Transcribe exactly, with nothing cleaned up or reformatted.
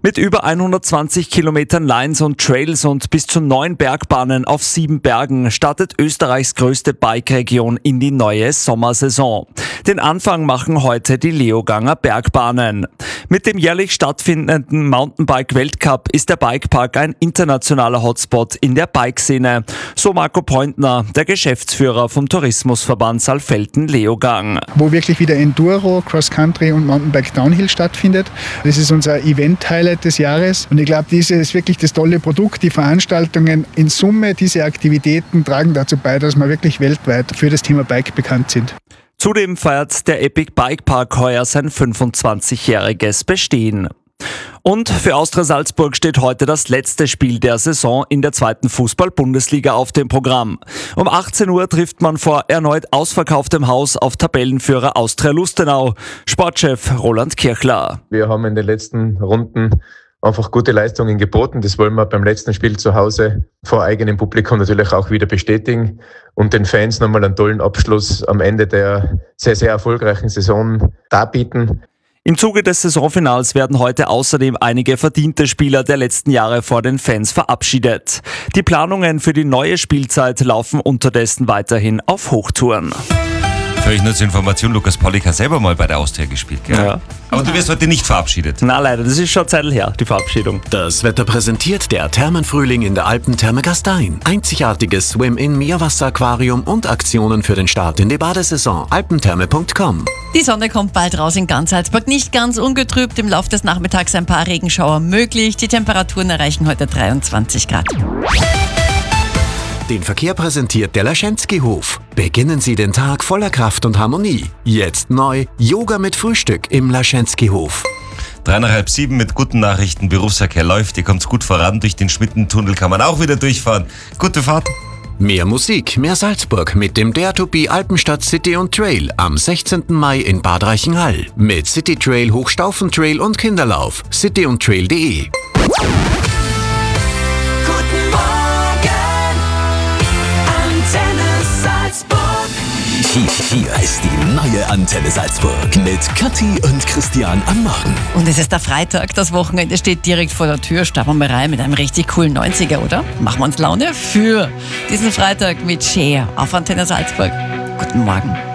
Mit über hundertzwanzig Kilometern Lines und Trails und bis zu neun Bergbahnen auf sieben Bergen startet Österreichs größte Bike-Region in die neue Sommersaison. Den Anfang machen heute die Leoganger Bergbahnen. Mit dem jährlich stattfindenden Mountainbike-Weltcup ist der Bikepark ein internationaler Hotspot in der Bikeszene. So Marco Pointner, der Geschäftsführer vom Tourismusverband Saalfelden-Leogang. Wo wirklich wieder Enduro, Cross-Country und Mountainbike-Downhill stattfindet. Das ist unser Event-Highlight des Jahres. Und ich glaube, dieses ist wirklich das tolle Produkt. Die Veranstaltungen in Summe, diese Aktivitäten tragen dazu bei, dass wir wirklich weltweit für das Thema Bike bekannt sind. Zudem feiert der Epic Bike Park heuer sein fünfundzwanzigjähriges Bestehen. Und für Austria Salzburg steht heute das letzte Spiel der Saison in der zweiten Fußball-Bundesliga auf dem Programm. Um achtzehn Uhr trifft man vor erneut ausverkauftem Haus auf Tabellenführer Austria Lustenau. Sportchef Roland Kirchler. Wir haben in den letzten Runden einfach gute Leistungen geboten. Das wollen wir beim letzten Spiel zu Hause vor eigenem Publikum natürlich auch wieder bestätigen und den Fans nochmal einen tollen Abschluss am Ende der sehr, sehr erfolgreichen Saison darbieten. Im Zuge des Saisonfinals werden heute außerdem einige verdiente Spieler der letzten Jahre vor den Fans verabschiedet. Die Planungen für die neue Spielzeit laufen unterdessen weiterhin auf Hochtouren. Für euch nur zur Information, Lukas Paulik hat selber mal bei der Austria gespielt, gell? Ja. Aber du wirst heute nicht verabschiedet. Na leider, das ist schon eine Zeit her, die Verabschiedung. Das Wetter präsentiert der Thermenfrühling in der Alpentherme Gastein. Einzigartiges Swim-In-Meerwasseraquarium und Aktionen für den Start in die Badesaison. alpentherme punkt com. Die Sonne kommt bald raus in ganz Salzburg. Nicht ganz ungetrübt, im Laufe des Nachmittags ein paar Regenschauer möglich. Die Temperaturen erreichen heute dreiundzwanzig Grad. Den Verkehr präsentiert der Laschenski-Hof. Beginnen Sie den Tag voller Kraft und Harmonie. Jetzt neu Yoga mit Frühstück im Laschenski-Hof. Drei nach halb sieben mit guten Nachrichten. Berufsverkehr läuft, ihr kommt gut voran. Durch den Schmittentunnel kann man auch wieder durchfahren. Gute Fahrt. Mehr Musik, mehr Salzburg mit dem Dare to Be Alpenstadt City und Trail am sechzehnten Mai in Bad Reichenhall. Mit City Trail, Hochstaufentrail und Kinderlauf. city und trail punkt de. Hier ist die neue Antenne Salzburg mit Kathi und Christian am Morgen. Und es ist der Freitag, das Wochenende steht direkt vor der Tür. Starten wir mal rein mit einem richtig coolen neunziger, oder? Machen wir uns Laune für diesen Freitag mit Cher auf Antenne Salzburg. Guten Morgen.